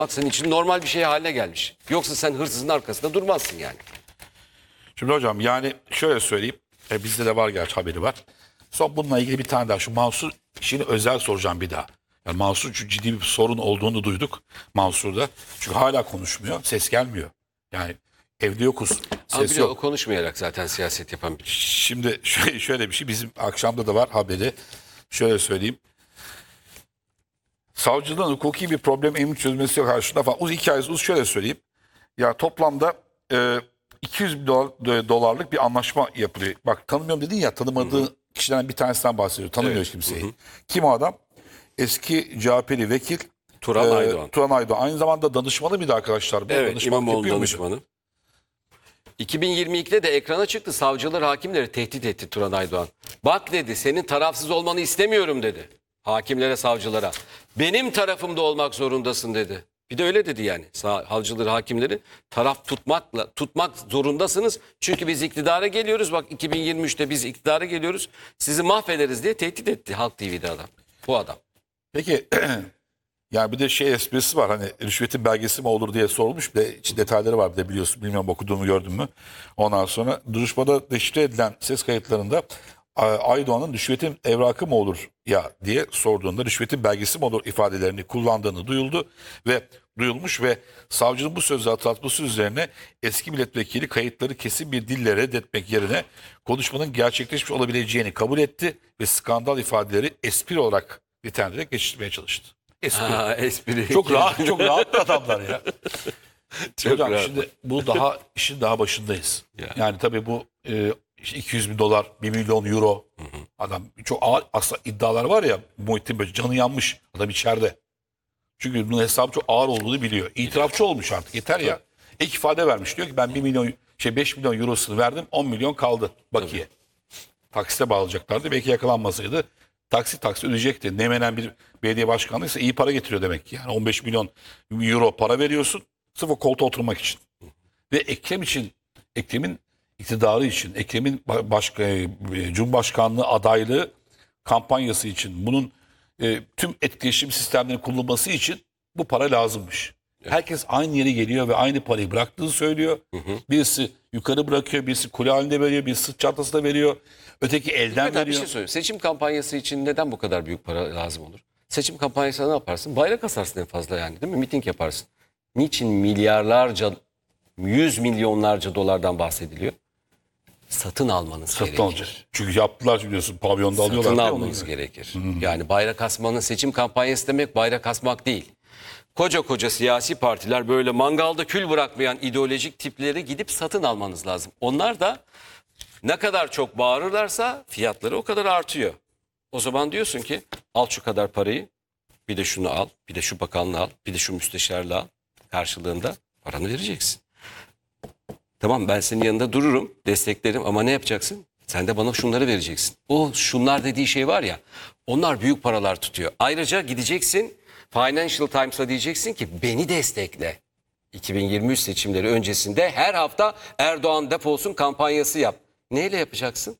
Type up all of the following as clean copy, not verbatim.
senin için normal bir şey haline gelmiş. Yoksa sen hırsızın arkasında durmazsın yani. Şimdi hocam yani şöyle söyleyeyim. Bizde de var gerçi haberi var. Son bununla ilgili bir tane daha şu Mansur işini özel soracağım bir daha. Yani Mansur çünkü ciddi bir sorun olduğunu duyduk Mansur'da. Çünkü hala konuşmuyor. Ses gelmiyor. Yani evde yokuz. Ama Ses bir de o yok. konuşmayarak zaten siyaset yapan biri. Şimdi şöyle bir şey bizim akşamda da var haberi. Şöyle söyleyeyim. Savcılığın hukuki bir problem emin çözmesi karşında falan. Hikayesi şöyle söyleyeyim. Ya toplamda 200 bin dolarlık bir anlaşma yapılıyor. Bak tanımıyorum dedin ya, tanımadığı kişilerden bir tanesinden bahsediyor. Tanımıyor Evet. kimseyi. Kim o adam? Eski CHP'li vekil Turan Aydoğan. Turan Aydoğan. Aynı zamanda danışmanı mıydı arkadaşlar? Bu Evet, danışmanlık İmamoğlu yapıyor muydu? danışmanı. 2022'de de ekrana çıktı. Savcılar hakimleri tehdit etti Turan Aydoğan. Bak dedi, senin tarafsız olmanı istemiyorum dedi. Hakimlere, savcılara. Benim tarafımda olmak zorundasın dedi. Bir de öyle dedi yani. Savcıları, hakimleri taraf tutmak zorundasınız. Çünkü biz iktidara geliyoruz. Bak 2023'te biz iktidara geliyoruz. Sizi mahvederiz diye tehdit etti Halk TV'de adam. Bu adam. Peki yani bir de şey esprisi var, hani rüşvetin belgesi mi olur diye sorulmuş, bir de içi detayları var, bir de biliyorsun, bilmiyorum okuduğumu gördün mü. Ondan sonra duruşmada deşifre edilen ses kayıtlarında Aydoğan'ın rüşvetin evrakı mı olur ya diye sorduğunda rüşvetin belgesi mi olur ifadelerini kullandığını duyulmuş ve savcının bu sözü hatırlatması üzerine eski milletvekili kayıtları kesin bir dille reddetmek yerine konuşmanın gerçekleşmiş olabileceğini kabul etti ve skandal ifadeleri espri olarak nitelendirerek geçiştirmeye çalıştı. Espri. Espri. Çok rahat, çok rahat adamlar ya. Çok Hocam rahat. şimdi bu işin daha başındayız. Ya. Yani tabii bu işte 200 bin dolar, 1 milyon euro. Adam çok ağır aslında iddialar var ya, Muhittin böyle canı yanmış adam içeride. Çünkü bunun hesabı çok ağır olduğunu biliyor. İtirafçı olmuş artık, yeter ya. İlk ifade vermiş, diyor ki ben 5 milyon eurosunu verdim, 10 milyon kaldı bakiye. Taksite bağlayacaklardı, belki yakalanmasaydı taksit ödeyecekti. Ne menen bir belediye başkanıysa iyi para getiriyor demek ki. Yani 15 milyon euro para veriyorsun sırf o koltuğa oturmak için. Ve Ekrem'in iktidarı için, Ekrem'in Cumhurbaşkanlığı adaylığı kampanyası için, bunun tüm etkileşim sistemlerinin kullanılması için bu para lazımmış. Herkes aynı yere geliyor ve aynı parayı bıraktığını söylüyor. Birisi yukarı bırakıyor, birisi kule halinde veriyor, birisi sırt çantasında veriyor, öteki elden Bir veriyor. şey söyleyeyim. Seçim kampanyası için neden bu kadar büyük para lazım olur? Seçim kampanyasında ne yaparsın? Bayrak asarsın en fazla yani, değil mi? Miting yaparsın. Niçin milyarlarca, 100 milyonlarca dolardan bahsediliyor? Satın almanız Satın gerekir. alacak. Çünkü yaptılar biliyorsun, pavyonda alıyorlar. Satın değil mi almanız onu? gerekir. Yani bayrak asmanın seçim kampanyası demek bayrak asmak değil. Koca koca siyasi partiler, böyle mangalda kül bırakmayan ideolojik tipleri gidip satın almanız lazım. Onlar da ne kadar çok bağırırlarsa fiyatları o kadar artıyor. O zaman diyorsun ki al şu kadar parayı, bir de şunu al, bir de şu bakanlığı al, bir de şu müsteşarlığı al. Karşılığında paranı vereceksin. Tamam, ben senin yanında dururum, desteklerim ama ne yapacaksın? Sen de bana şunları vereceksin. O şunlar dediği şey var ya, onlar büyük paralar tutuyor. Ayrıca gideceksin Financial Times'a, diyeceksin ki beni destekle. 2023 seçimleri öncesinde her hafta Erdoğan defolsun kampanyası yap. Neyle yapacaksın?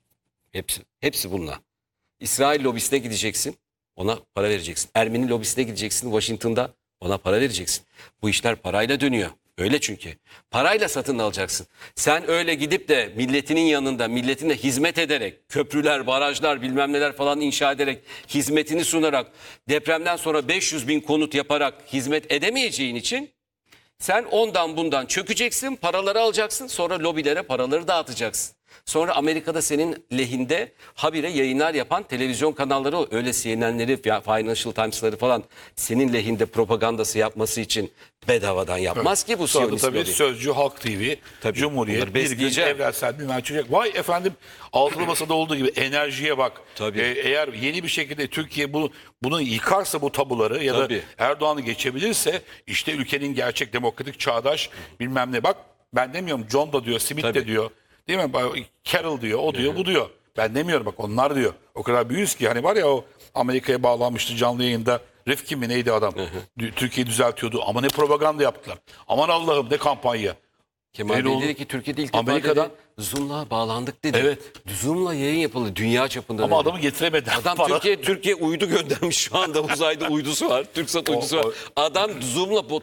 Hepsi bununla. İsrail lobisine gideceksin, ona para vereceksin. Ermeni lobisine gideceksin Washington'da, ona para vereceksin. Bu işler parayla dönüyor. Öyle çünkü. Parayla satın alacaksın. Sen öyle gidip de milletinin yanında, milletine hizmet ederek, köprüler, barajlar, bilmem neler falan inşa ederek, hizmetini sunarak, depremden sonra 500 bin konut yaparak hizmet edemeyeceğin için sen ondan bundan çökeceksin, paraları alacaksın, sonra lobilere paraları dağıtacaksın. Sonra Amerika'da senin lehinde habire yayınlar yapan televizyon kanalları, öyle CNN'leri, Financial Times'ları falan senin lehinde propagandası yapması için bedavadan yapmaz ki bu Sonra Siyonist tabii lobi. Sözcü, Halk TV, Tabii, Cumhuriyet, bunları bir gün besleyeceğim. evrensel bilmem çocuk. Vay efendim, altılı masada olduğu gibi enerjiye bak. Tabii. Eğer yeni bir şekilde Türkiye bunu yıkarsa, bu tabuları ya da Tabii. Erdoğan'ı geçebilirse, işte ülkenin gerçek demokratik çağdaş bilmem ne. Bak ben demiyorum, John da diyor, Smith de Tabii. diyor. Değil mi? Carroll diyor, o diyor, bu diyor. Ben demiyorum, bak onlar diyor. O kadar büyüyüz ki, hani var ya o Amerika'ya bağlanmıştı canlı yayında. Rifkin mi neydi adam? Türkiye'yi düzeltiyordu ama ne propaganda yaptılar. Aman Allah'ım, ne kampanya. Kemal Bey Eroğlu, dedi ki Türkiye'de ilk defa Amerika'dan- dedi, Zoom'la bağlandık dedi. Evet. Zoom'la yayın yapıldı dünya çapında Ama dedi. adamı getiremediler. Adam Para. Türkiye uydu göndermiş şu anda uzayda uydusu var. TürkSat uydusu var. Adam Zoom'la